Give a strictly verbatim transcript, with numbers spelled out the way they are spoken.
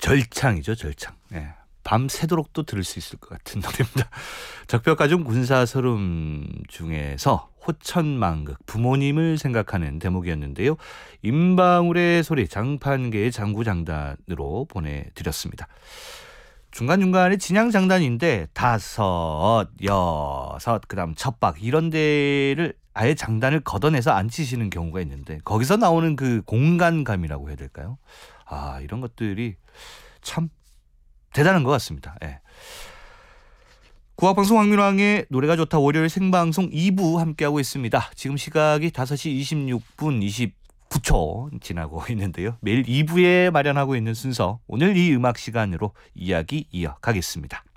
절창이죠, 절창. 예. 밤 새도록 또 들을 수 있을 것 같은 노래입니다. 적벽가중 군사서름 중에서 호천망극, 부모님을 생각하는 대목이었는데요. 임방울의 소리, 장판계의 장구장단으로 보내드렸습니다. 중간중간에 진양장단인데 다섯, 여섯, 그 다음 첫박 이런 데를 아예 장단을 걷어내서 안 치시는 경우가 있는데 거기서 나오는 그 공간감이라고 해야 될까요? 아, 이런 것들이 참 대단한 것 같습니다. 예. 국악방송 황민왕의 노래가 좋다 월요일 생방송 이 부 함께하고 있습니다. 지금 시각이 다섯 시 이십육 분 이십구 초 지나고 있는데요. 매일 이 부에 마련하고 있는 순서, 오늘 이 음악 시간으로 이야기 이어가겠습니다.